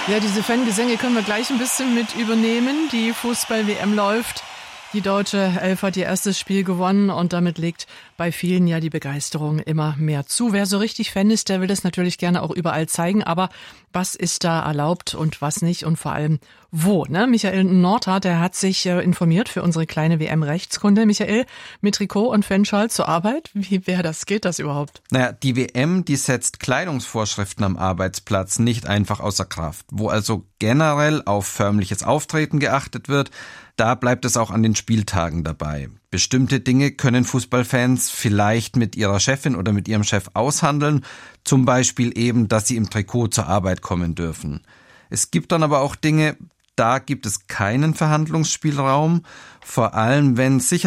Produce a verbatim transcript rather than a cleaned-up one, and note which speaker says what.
Speaker 1: Ja, diese Fangesänge können wir gleich ein bisschen mit übernehmen. Die Fußball-W M läuft. Die deutsche Elf hat ihr erstes Spiel gewonnen und damit legt bei vielen ja die Begeisterung immer mehr zu. Wer so richtig Fan ist, der will das natürlich gerne auch überall zeigen. Aber was ist da erlaubt und was nicht und vor allem wo? Ne? Michael Northardt, der hat sich äh, informiert für unsere kleine W M-Rechtskunde. Michael, mit Trikot und Fanschal zur Arbeit? Wie wäre das? Geht das überhaupt?
Speaker 2: Naja, die W M, die setzt Kleidungsvorschriften am Arbeitsplatz nicht einfach außer Kraft. Wo also generell auf förmliches Auftreten geachtet wird, da bleibt es auch an den Spieltagen dabei. Bestimmte Dinge können Fußballfans vielleicht mit ihrer Chefin oder mit ihrem Chef aushandeln, zum Beispiel eben, dass sie im Trikot zur Arbeit kommen dürfen. Es gibt dann aber auch Dinge, da gibt es keinen Verhandlungsspielraum, vor allem wenn Sicherheit